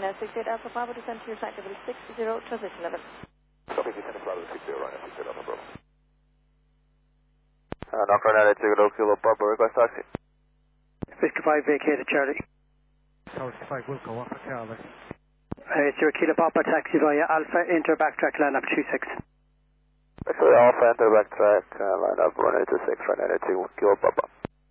Ryanair 68 Alpha Papa, descend to your flight level 60, transition level. Copy, descend to level 60, Ryanair 68 Alpha Bravo. Knock Ryanair 80 Kilo Papa, request taxi. 55 vacated Charlie. Tower 65 will go off for Charlie. 0 Kilo Papa, taxi via Alpha, enter backtrack, line up 26. Actually, Alpha, enter backtrack, line up 186, Ryanair 2 Kilo Papa.